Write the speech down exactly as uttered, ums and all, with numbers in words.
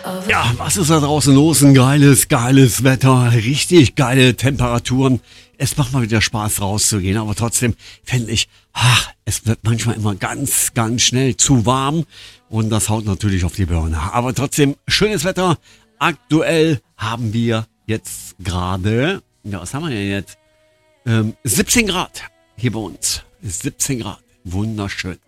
Ja, was ist da draußen los? Ein geiles, geiles Wetter, richtig geile Temperaturen. Es macht mal wieder Spaß rauszugehen, aber trotzdem fände ich, ach, es wird manchmal immer ganz, ganz schnell zu warm und das haut natürlich auf die Birne. Aber trotzdem schönes Wetter. Aktuell haben wir jetzt gerade, ja, was haben wir denn jetzt? Ähm, siebzehn Grad hier bei uns. siebzehn Grad. Wunderschön.